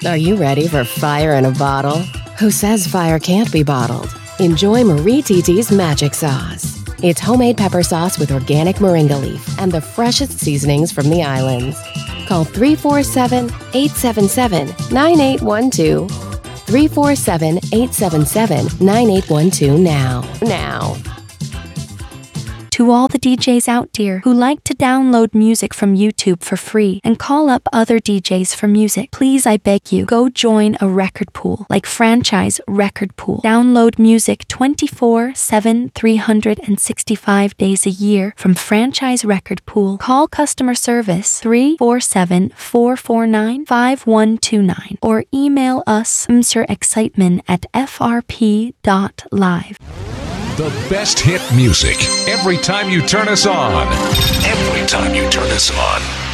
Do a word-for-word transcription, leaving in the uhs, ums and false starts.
Are you ready for fire in a bottle? Who says fire can't be bottled? Enjoy Marie Titi's Magic Sauce. It's homemade pepper sauce with organic moringa leaf and the freshest seasonings from the islands. Call three four seven, eight seven seven, nine eight one two. three four seven, eight seven seven, nine eight one two now. Now. To all the D Js out there who like to download music from YouTube for free and call up other D Js for music, please, I beg you, go join a record pool like Franchise Record Pool. Download music twenty-four seven, three hundred sixty-five days a year from Franchise Record Pool. Call customer service three four seven, four four nine, five one two nine or email us msirexcitement at f r p dot live. The best hit music every time you turn us on. Every time you turn us on.